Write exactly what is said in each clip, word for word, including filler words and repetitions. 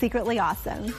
Secretly Awesome.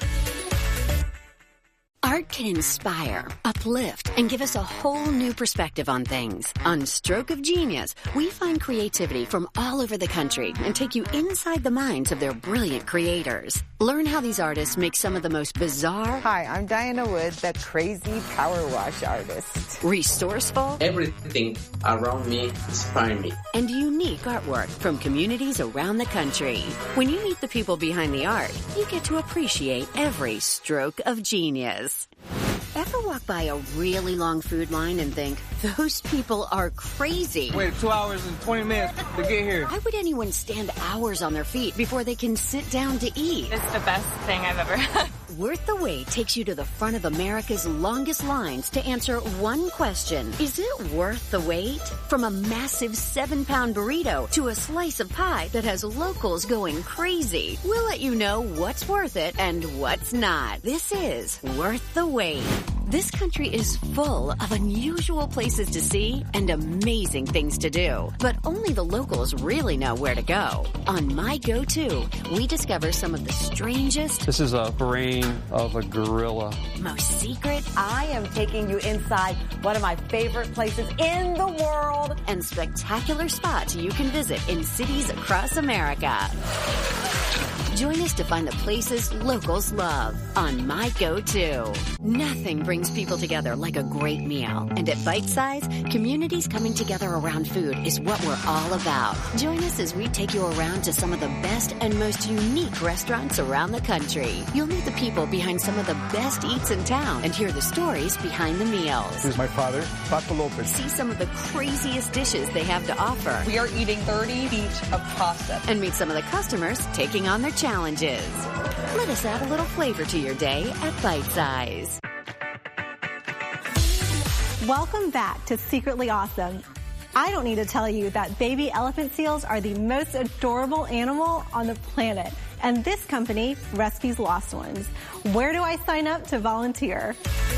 Art can inspire, uplift, and give us a whole new perspective on things. On Stroke of Genius, we find creativity from all over the country and take you inside the minds of their brilliant creators. Learn how these artists make some of the most bizarre... Hi, I'm Diana Wood, the crazy power wash artist. Resourceful... Everything around me inspires me. And unique artwork from communities around the country. When you meet the people behind the art, you get to appreciate every stroke of genius. Ever walk by a really long food line and think, those people are crazy? Wait two hours and twenty minutes to get here. Why would anyone stand hours on their feet before they can sit down to eat? It's the best thing I've ever had. Worth the Wait takes you to the front of America's longest lines to answer one question. Is it worth the wait? From a massive seven-pound burrito to a slice of pie that has locals going crazy. We'll let you know what's worth it and what's not. This is Worth the Wait. This country is full of unusual places to see and amazing things to do. But only the locals really know where to go. On My Go-To, we discover some of the strangest... This is a brain of a gorilla. Most secret... I am taking you inside one of my favorite places in the world. And spectacular spots you can visit in cities across America. Join us to find the places locals love on My Go-To. Nothing brings people together like a great meal. And at Bite Size, communities coming together around food is what we're all about. Join us as we take you around to some of the best and most unique restaurants around the country. You'll meet the people behind some of the best eats in town and hear the stories behind the meals. Here's my father, Paco Lopez. See some of the craziest dishes they have to offer. We are eating thirty feet of pasta. And meet some of the customers taking on their challenges. Let us add a little flavor to your day at Bite Size. Welcome back to Secretly Awesome. I don't need to tell you that baby elephant seals are the most adorable animal on the planet, and this company rescues lost ones. Where do I sign up to volunteer?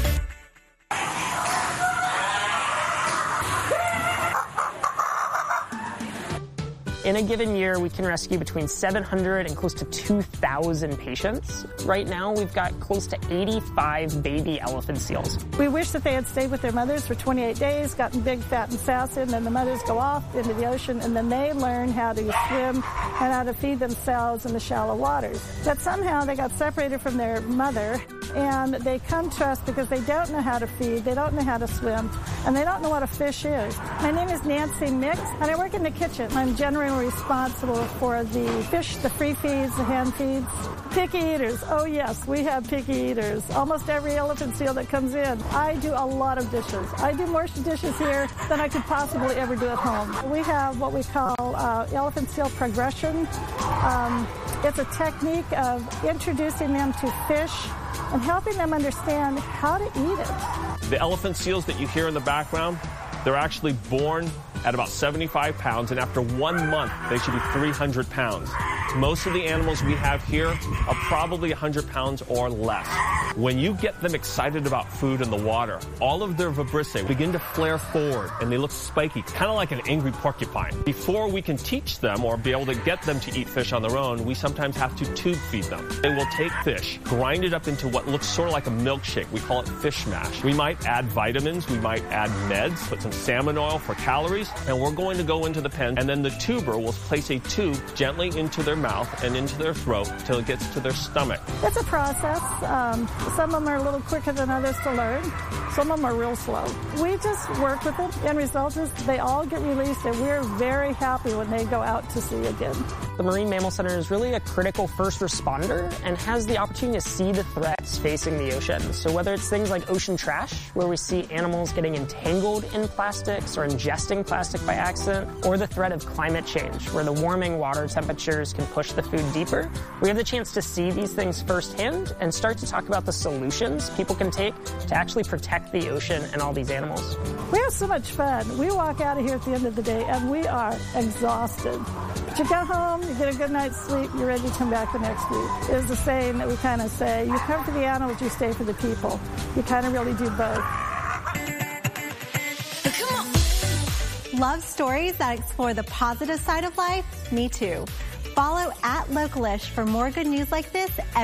In a given year, we can rescue between seven hundred and close to two thousand patients. Right now, we've got close to eighty-five baby elephant seals. We wish that they had stayed with their mothers for twenty-eight days, gotten big, fat, and sassy, and then the mothers go off into the ocean, and then they learn how to swim and how to feed themselves in the shallow waters. But somehow they got separated from their mother, and they come to us because they don't know how to feed, they don't know how to swim, and they don't know what a fish is. My name is Nancy Mix, and I work in the kitchen. I'm generally responsible for the fish, the free feeds, the hand feeds. Picky eaters. Oh yes, we have picky eaters. Almost every elephant seal that comes in. I do a lot of dishes. I do more dishes here than I could possibly ever do at home. We have what we call uh, elephant seal progression. Um, it's a technique of introducing them to fish and helping them understand how to eat it. The elephant seals that you hear in the background, they're actually born at about seventy-five pounds, and after one month, they should be three hundred pounds. Most of the animals we have here are probably one hundred pounds or less. When you get them excited about food in the water, all of their vibrissae begin to flare forward, and they look spiky, kind of like an angry porcupine. Before we can teach them or be able to get them to eat fish on their own, we sometimes have to tube feed them. They will take fish, grind it up into what looks sort of like a milkshake. We call it fish mash. We might add vitamins, we might add meds, put some salmon oil for calories, and we're going to go into the pen, and then the tuber will place a tube gently into their mouth and into their throat till it gets to their stomach. It's a process. Um, some of them are a little quicker than others to learn. Some of them are real slow. We just work with them. End result is they all get released, and we're very happy when they go out to sea again. The Marine Mammal Center is really a critical first responder and has the opportunity to see the threats facing the ocean. So whether it's things like ocean trash, where we see animals getting entangled in plastics or ingesting plastic by accident, or the threat of climate change, where the warming water temperatures can push the food deeper, we have the chance to see these things firsthand and start to talk about the solutions people can take to actually protect the ocean and all these animals. We have so much fun. We walk out of here at the end of the day and we are exhausted. But you go home, you get a good night's sleep, you're ready to come back the next week. Is the saying that we kind of say, you come for the animals, you stay for the people. You kind of really do both. Love stories that explore the positive side of life? Me too. Follow at Localish for more good news like this every